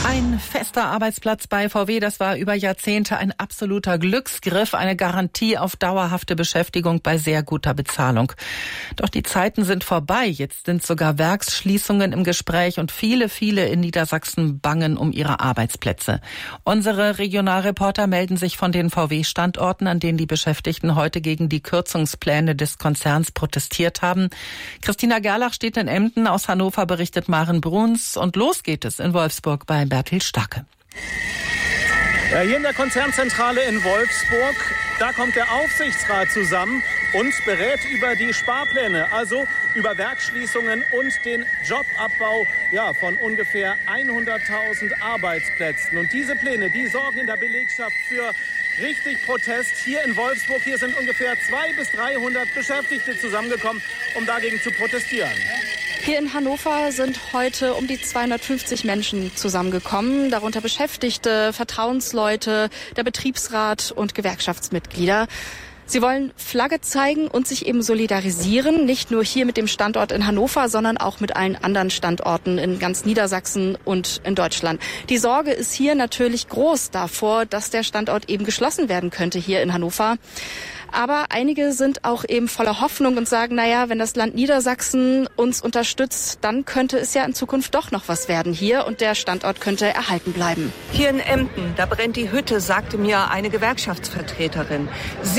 Ein fester Arbeitsplatz bei VW, das war über Jahrzehnte ein absoluter Glücksgriff, eine Garantie auf dauerhafte Beschäftigung bei sehr guter Bezahlung. Doch die Zeiten sind vorbei. Jetzt sind sogar Werksschließungen im Gespräch und viele in Niedersachsen bangen um ihre Arbeitsplätze. Unsere Regionalreporter melden sich von den VW-Standorten, an denen die Beschäftigten heute gegen die Kürzungspläne des Konzerns protestiert haben. Christina Gerlach steht in Emden, aus Hannover berichtet Maren Bruns und los geht es in Wolfsburg bei Bertil Starke. Ja, hier in der Konzernzentrale in Wolfsburg, da kommt der Aufsichtsrat zusammen und berät über die Sparpläne, also über Werksschließungen und den Jobabbau von ungefähr 100.000 Arbeitsplätzen. Und diese Pläne, die sorgen in der Belegschaft für richtig Protest hier in Wolfsburg. Hier sind ungefähr 200 bis 300 Beschäftigte zusammengekommen, um dagegen zu protestieren. Hier in Hannover sind heute um die 250 Menschen zusammengekommen, darunter Beschäftigte, Vertrauensleute, der Betriebsrat und Gewerkschaftsmitglieder. Sie wollen Flagge zeigen und sich eben solidarisieren, nicht nur hier mit dem Standort in Hannover, sondern auch mit allen anderen Standorten in ganz Niedersachsen und in Deutschland. Die Sorge ist hier natürlich groß davor, dass der Standort eben geschlossen werden könnte hier in Hannover. Aber einige sind auch eben voller Hoffnung und sagen, wenn das Land Niedersachsen uns unterstützt, dann könnte es ja in Zukunft doch noch was werden hier und der Standort könnte erhalten bleiben. Hier in Emden, da brennt die Hütte, sagte mir eine Gewerkschaftsvertreterin.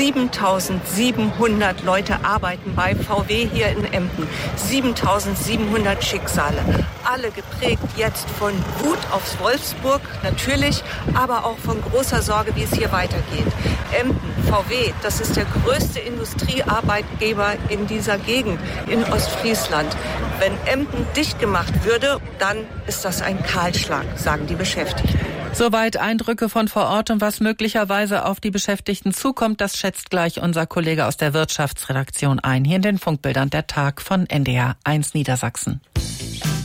7.700 Leute arbeiten bei VW hier in Emden. 7.700 Schicksale. Alle geprägt jetzt von Wut aufs Wolfsburg, natürlich, aber auch von großer Sorge, wie es hier weitergeht. Emden, VW, das ist der größte Industriearbeitgeber in dieser Gegend in Ostfriesland. Wenn Emden dicht gemacht würde, dann ist das ein Kahlschlag, sagen die Beschäftigten. Soweit Eindrücke von vor Ort und was möglicherweise auf die Beschäftigten zukommt, das schätzt gleich unser Kollege aus der Wirtschaftsredaktion ein. Hier in den Funkbildern der Tag von NDR 1 Niedersachsen.